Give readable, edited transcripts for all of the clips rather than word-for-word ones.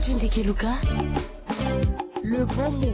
Le bon mot.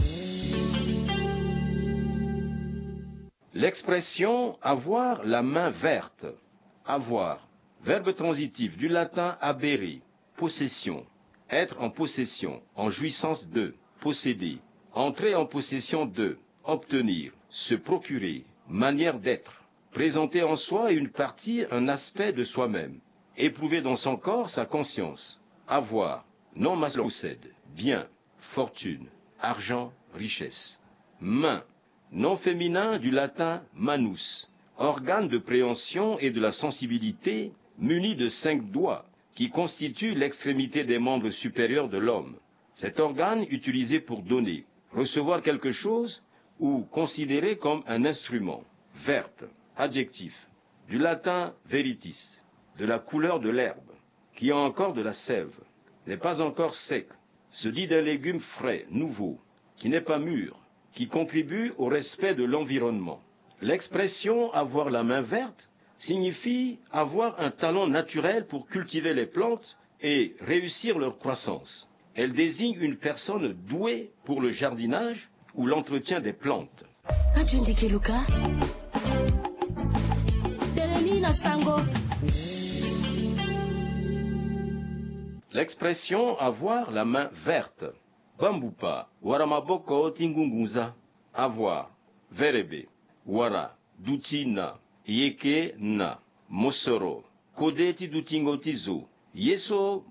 L'expression avoir la main verte. Avoir. Verbe transitif du latin habere, possession. Être en possession, en jouissance de, posséder. Entrer en possession de, obtenir, se procurer, manière d'être. Présenter en soi une partie, un aspect de soi-même. Éprouver dans son corps sa conscience. Avoir, non masculin possède, bien, fortune, argent, richesse. Main, nom féminin du latin manus, organe de préhension et de la sensibilité muni de 5 doigts, qui constitue l'extrémité des membres supérieurs de l'homme. Cet organe utilisé pour donner, recevoir quelque chose ou considéré comme un instrument. Verte, adjectif, du latin veritis, de la couleur de l'herbe, qui a encore de la sève, n'est pas encore sec, se dit d'un légume frais, nouveau, qui n'est pas mûr, qui contribue au respect de l'environnement. L'expression « avoir la main verte » signifie avoir un talent naturel pour cultiver les plantes et réussir leur croissance. Elle désigne une personne douée pour le jardinage ou l'entretien des plantes. L'expression « avoir la main verte » Bambupa, waramaboko tingunguza, avoir, verebe, wara, dutina, yeke na, mosoro, kodeti dutingotizo, yeso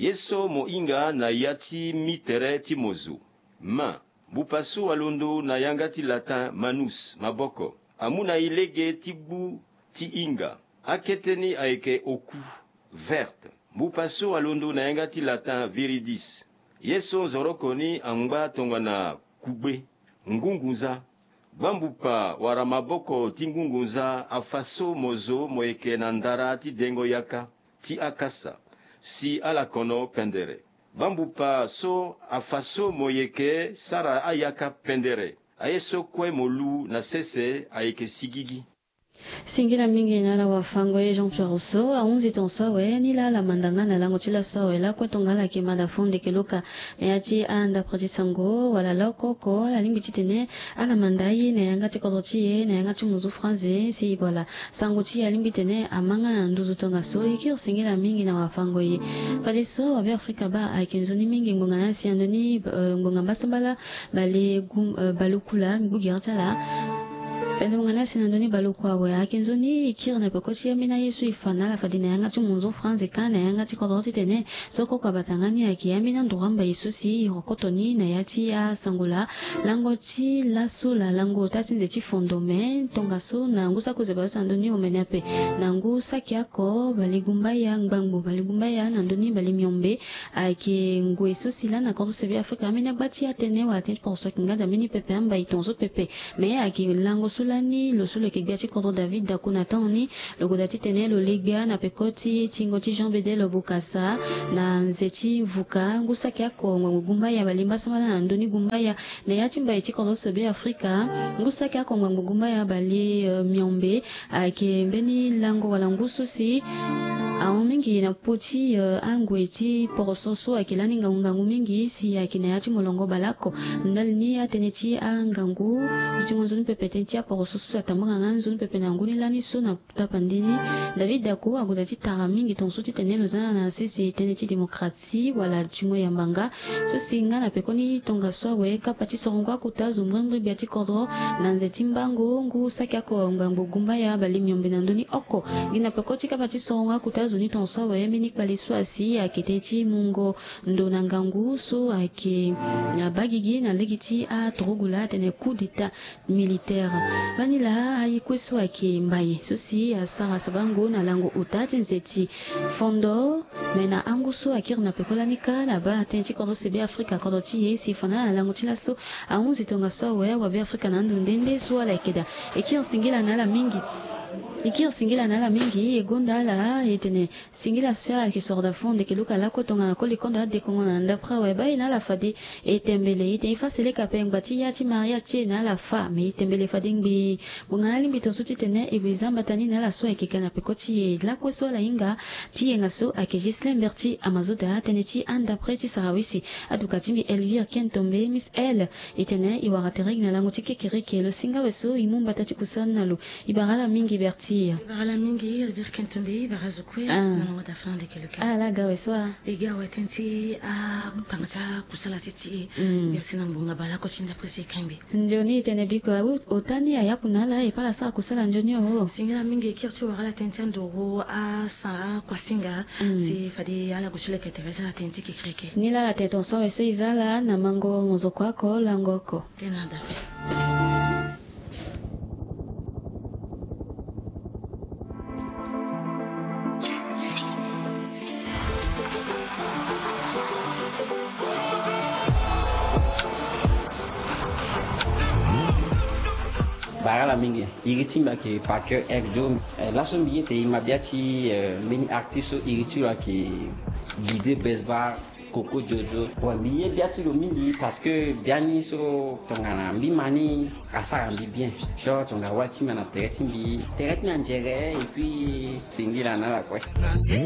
moinga na yati mitere timozu, main, bupasu alondo na yangati latin manus, maboko, amuna ilege tibu ti inga, aketeni aeke oku, verte, bupasu alondo na yangati latin viridis, yeso zorokoni angba tongana kugbe, ngunguza, bambupa waramaboko tingunguza afaso mozo moeke nandara ti dengo yaka, ti akasa, si alakono pendere. Bambupa so afaso moyeke sara ayaka pendere, ayeso kwe molu na sese aeke sigigi. Singila mingi na la wafango ye Jean-Pierre Rousseau a 11 ton sawe ni la mandanga na lango chila sawe la kwetonga la kimada fundi kiluka na yachi anda pratisango wala lokoko la limbi chitene ala mandai na yanga chikotochie na yanga chumuzu franze si bola sango chi ya limbi tene amanga na nduzu tonga so ikir singila mingi na wafango ye paliso wa Afrika ba aikinzoni mingi ngonga na si andoni ngonga basambala bale balukula mbugi atala Penza mungana sinandoni balukwa we akinzoni ikira na pekochi yamina Yesu ifana la fadina yanga chumunzo France kana yanga chikodoti tene soko kwa batangani akiyamina nduramba Yesu si rokotoni na yati ya sangula lango chi lasula lango tatinze chifondome tongaso na ngusa kuzeba sandoni omenepe na ngusa kyako baligumbaya ngbangu baligumbaya nandoni balimyombe aki ngwe Yesu sila na kondo sebi Afrika amina gbati atene wa atene pour so kinga mini pepe amba itonzo pepe me aki lango Lani lo solo kebiati contre David Dakunatani lo godati tene lo legbia na pekoti tingoti Jean Bedel Bukasa na nzeti vuka ngusa kyako ngumba ya balimba samala na ndoni gumba ya na yatimba eti contre sebe Afrika ngusa kyako ngumba ya bali miombe ake mbeni lango wala ngusu si mingi na poti angweti porososo akilani ngangu mingi si akina yati molongo balako ndalini ateneti angangu uchimonzoni pepetenti porososo satambanga nganzoni pepe na nguni lani so na tapandini David Dako agudati tara mingi tonsuti tenelo zana na sisi teneti demokrasi wala chungo ya mbanga so singa na pekoni tonga swa weka pati sorongo kutazo mbrembri biati kodro na nzeti mbango ngu sakyako ngangu gumba ya bali myombe na ndoni oko gina pekoti kapati sorongo kutazo ni tonso wa minik baliswasi akitechi mungo ndona ngangu so ake bagigi na legiti a trogula tene coup d'état militaire banila ayikweso ake mbaye sosi asara sabango na lango utati nzeti fondo mena anguso akirna pekolanika na ba tenchi kondo sebe Afrika kondo ti si fana na lango tilaso a 11 tonga so wa be Afrika na ndundende so ala ikeda ekir singila na la mingi ikir singila na la mingi egonda la etene singila sala ki sorda fonde ke luka la kotonga ko likonda de konga ndapra wa bai na la fadi etembele ite ifasele kapeng bati ya ti maria ti na la fa me etembele fading bi bungali bi tosuti tene ibizamba tani na la so ekekana pekoti la kweso la inga ti yenga so ake Gislaine Berti amazoda tene ti andapre ti sarawisi adukati mi Elvire Kentombe Miss L etene iwaratereg na lango ti kekereke lo singa weso imumba tati kusana lo ibarala mingi Berti ibarala mingi Elvire Kentombe ibarazukwe na mangota fande keluka la gawe soa igawe tenti tangata kusala titi biasina mbunga bala ko chinda presi kambi njoni tene biko otani ya kunala ipala sa kusala njoni o singa mingi kirti wala tenti ndoro sa kwasinga si fadi ala kusule ketevesa tenti kikreke nila la teton so weso izala na mango mozo kwako langoko tena da Barala mingi iriti mbake Parker Exo la sombiye te mabiati many artistes iriti la ki guidé Besbar Coco Jojo bon biye biati lo mingi parce que biani so tongana mbimani asara mbi bien so tonga wati mana tereti mbi tereti na njere et puis singila na la quoi